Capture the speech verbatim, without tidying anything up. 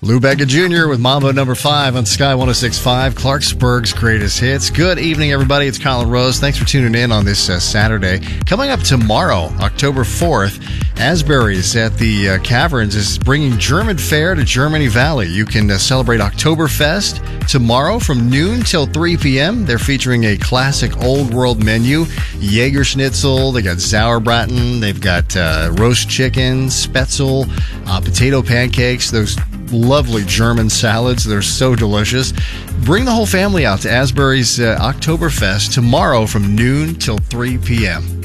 Lou Bega Junior with Mambo number five on Sky one oh six point five, Clarksburg's greatest hits. Good evening, everybody. It's Colin Rose. Thanks for tuning in on this uh, Saturday. Coming up tomorrow, October fourth, Asbury's at the uh, Caverns is bringing German fare to Germany Valley. You can uh, celebrate Oktoberfest tomorrow from noon till three p.m. They're featuring a classic old world menu. Jaeger Schnitzel, they got Sauerbraten, they've got uh, roast chicken, Spätzle, uh, potato pancakes, those lovely German salads. They're so delicious. Bring the whole family out to Asbury's uh, Oktoberfest tomorrow from noon till three p.m.